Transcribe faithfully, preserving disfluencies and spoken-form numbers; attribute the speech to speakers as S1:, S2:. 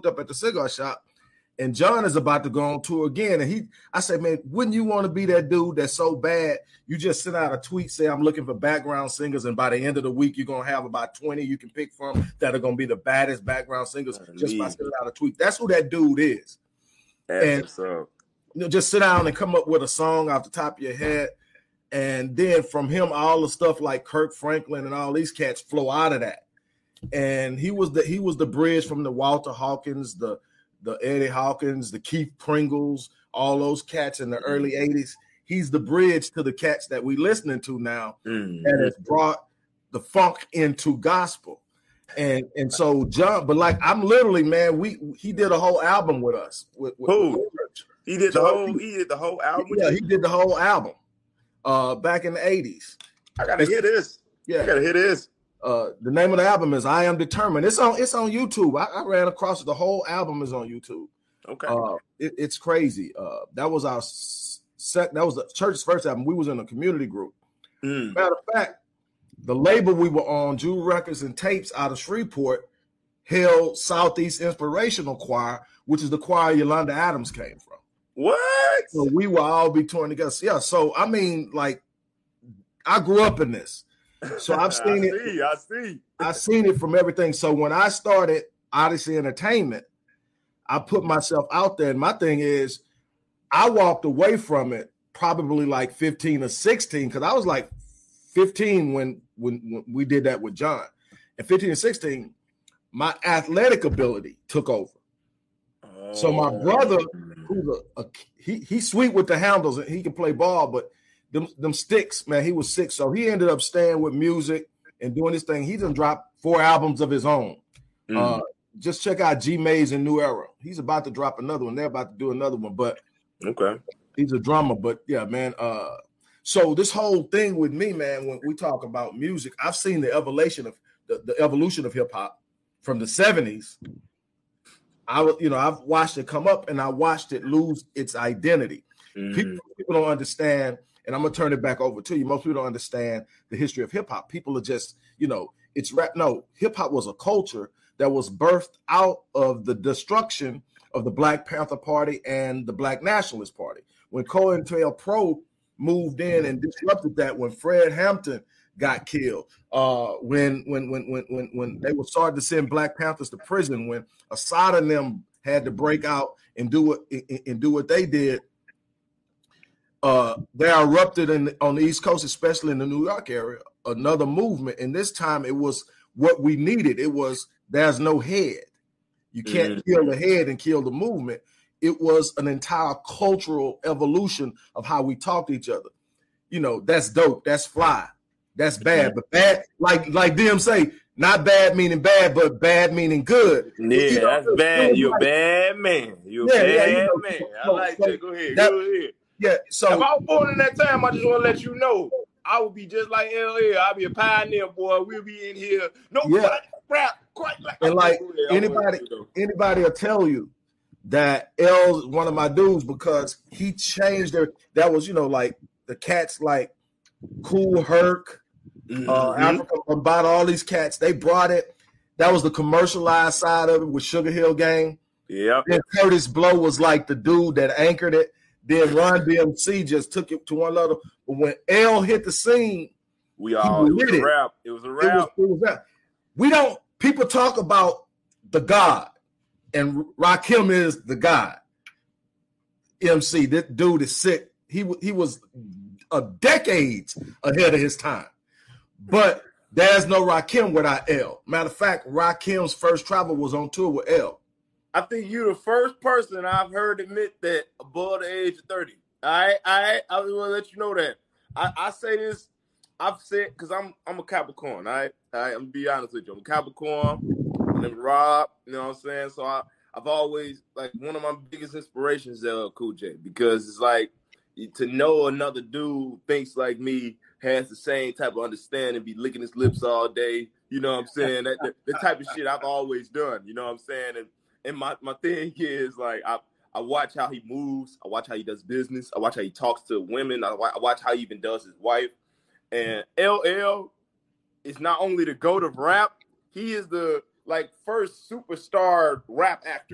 S1: up at the cigar shop, and John is about to go on tour again. And he, I said, man, wouldn't you want to be that dude that's so bad? You just send out a tweet, say, I'm looking for background singers. And by the end of the week, you're going to have about twenty you can pick from that are going to be the baddest background singers just by sending out a tweet. That's who that dude is.
S2: That's
S1: and,
S2: what's up.
S1: You know, just sit down and come up with a song off the top of your head. And then from him, all the stuff like Kirk Franklin and all these cats flow out of that. And he was the he was the bridge from the Walter Hawkins, the the Eddie Hawkins, the Keith Pringles, all those cats in the early eighties. He's the bridge to the cats that we listening to now mm-hmm. that has brought the funk into gospel. And and so John, but like I'm literally, man, we he did a whole album with us. With, with,
S2: Who?
S1: With
S2: he did the so whole he, he did the whole album.
S1: Yeah, he did the whole album. Uh, back in the eighties.
S2: I gotta hear this. Yeah, I gotta hear this.
S1: Uh, the name of the album is I Am Determined. It's on it's on YouTube. I, I ran across it. The whole album is on YouTube.
S2: Okay.
S1: Uh, it, it's crazy. Uh, that was our set. That was the church's first album. We was in a community group. Mm. Matter of fact, the label we were on, Jewel Records and Tapes out of Shreveport, held Southeast Inspirational Choir, which is the choir Yolanda Adams came from.
S2: What?
S1: So we will all be touring together. Yeah. So I mean, like, I grew up in this. So I've seen
S2: I
S1: it.
S2: See, I see.
S1: I've seen it from everything. So when I started Odyssey Entertainment, I put myself out there. And my thing is, I walked away from it probably like fifteen or sixteen, because I was like fifteen when, when when we did that with John. And fifteen and sixteen, my athletic ability took over. Oh. So my brother, who's a, a he he's sweet with the handles and he can play ball, but Them, them sticks, man, he was sick. So he ended up staying with music and doing this thing. He done dropped four albums of his own. Mm. Uh, just check out G Mays and New Era. He's about to drop another one. They're about to do another one, but
S2: okay,
S1: he's a drummer. But yeah, man. Uh, so this whole thing with me, man, when we talk about music, I've seen the evolution of the, the evolution of hip hop from the seventies. I was, you know, I've watched it come up and I watched it lose its identity. Mm. People, people don't understand. And I'm going to turn it back over to you. Most people don't understand the history of hip hop. People are just, you know, it's rap. No, hip hop was a culture that was birthed out of the destruction of the Black Panther Party and the Black Nationalist Party. When COINTELPRO moved in and disrupted that, when Fred Hampton got killed, uh, when, when, when, when, when, when they were starting to send Black Panthers to prison, when Assad and them had to break out and do what, and do what they did. Uh, they erupted in, on the East Coast, especially in the New York area, another movement. And this time it was what we needed. It was there's no head. You can't mm-hmm. kill the head and kill the movement. It was an entire cultural evolution of how we talk to each other. You know, that's dope. That's fly. That's bad. But bad, like like them say, not bad meaning bad, but bad meaning good.
S2: Yeah, you know, that's bad. You're a bad man. You're a yeah, bad yeah, you know, man. I like so, that. Go ahead. That, Go ahead.
S1: Yeah, so
S2: if I was born in that time, I just want to let you know, I would be just like L L. I'll be a pioneer, boy. We'll be in here. No,
S1: yeah.
S2: rap, quite like
S1: and like anybody, anybody will tell you that L's one of my dudes because he changed their. That was, you know, like the cats like Kool Herc, mm-hmm. uh, Africa about all these cats. They brought it. That was the commercialized side of it with Sugar Hill Gang.
S2: Yeah.
S1: Then Curtis Blow was like the dude that anchored it. Then Run D M C just took it to one level. But when L hit the scene,
S2: we all it was a rap. It was a rap. It was,
S1: it was rap. We don't. People talk about the God, and Rakim is the God. M C, this dude is sick. He he was a decades ahead of his time. But there's no Rakim without L. Matter of fact, Rakim's first travel was on tour with L.
S2: I think you're the first person I've heard admit that above the age of thirty. All right, all right. I just want to let you know that. I, I say this, I've said, because I'm I'm a Capricorn, all right? All right, I'm going to be honest with you. I'm a Capricorn, and I'm Rob, you know what I'm saying? So I, I've always, like, one of my biggest inspirations is L L Cool J, because it's like, to know another dude thinks like me, has the same type of understanding, be licking his lips all day, you know what I'm saying? That, that, the type of shit I've always done, you know what I'm saying? And And my, my thing is, like, I, I watch how he moves. I watch how he does business. I watch how he talks to women. I, I watch how he even does his wife. And L L is not only the GOAT of rap, he is the, like, first superstar rap actor.